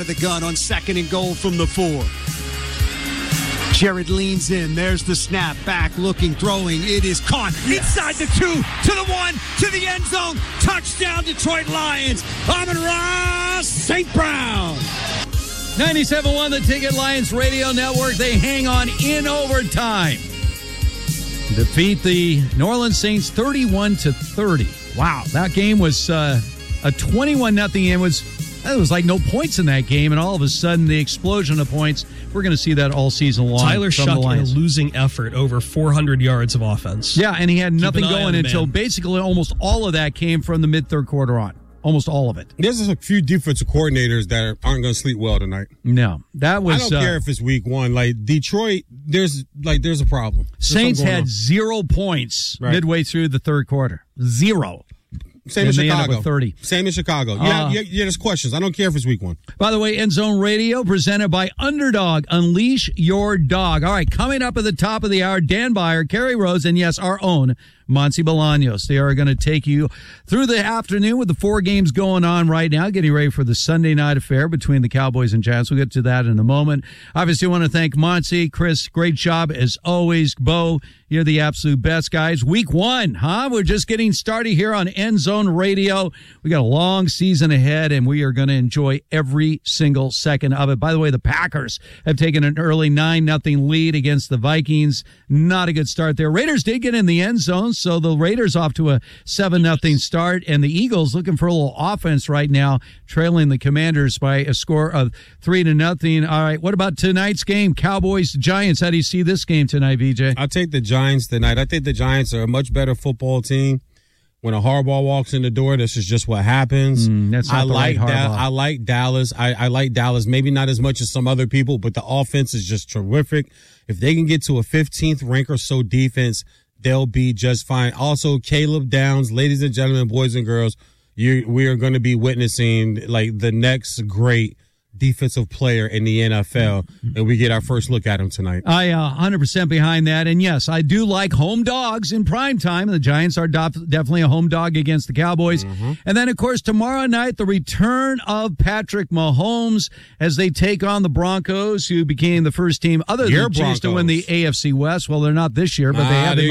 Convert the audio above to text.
The gun on 2nd and goal from the 4. Jared leans in. There's the snap. Back, looking, throwing. It is caught. Inside the 2, to the 1, to the end zone. Touchdown, Detroit Lions. Amon-Ra St. Brown. 97.1 The Ticket, Lions Radio Network. They hang on in overtime. Defeat the New Orleans Saints 31-30. Wow, that game was a 21-0 game. There was like no points in that game, and all of a sudden the explosion of points. We're going to see that all season long. Tyler Shough in a losing effort, over 400 yards of offense. Yeah, and he had nothing going until basically almost all of that came from the mid-third quarter on. Almost all of it. There's a few defensive coordinators that aren't going to sleep well tonight. No, that was. I don't care if it's week 1. Like Detroit, there's a problem. Saints had 0 points midway through the third quarter. 0. Same in Chicago. 30. Same in Chicago. Yeah, there's questions. I don't care if it's week 1. By the way, End Zone Radio presented by Underdog. Unleash your dog. All right, coming up at the top of the hour, Dan Beyer, Kerry Rose, and yes, our own Monty Bolaños. They are going to take you through the afternoon with the 4 games going on right now, getting ready for the Sunday night affair between the Cowboys and Giants. We'll get to that in a moment. Obviously, I want to thank Monty, Chris, great job as always. Bo, you're the absolute best, guys. Week 1, huh? We're just getting started here on End Zone Radio. We got a long season ahead, and we are going to enjoy every single second of it. By the way, the Packers have taken an early 9-0 lead against the Vikings. Not a good start there. Raiders did get in the end zone, so the Raiders off to a 7-0 start, and the Eagles looking for a little offense right now, trailing the Commanders by a score of 3-0. All right, what about tonight's game? Cowboys-Giants. How do you see this game tonight, VJ? I'll take the Giants tonight. I think the Giants are a much better football team. When a Harbaugh walks in the door, this is just what happens. I like Dallas. I like Dallas. Maybe not as much as some other people, but the offense is just terrific. If they can get to a 15th rank or so defense, they'll be just fine. Also, Caleb Downs, ladies and gentlemen, boys and girls, we are going to be witnessing like the next great defensive player in the NFL, and we get our first look at him tonight. I 100% behind that, and yes, I do like home dogs in prime time. The Giants are definitely a home dog against the Cowboys. And then, of course, tomorrow night, the return of Patrick Mahomes as they take on the Broncos, who became the first team other than Chiefs to win the AFC West. Well, they're not this year, but they have been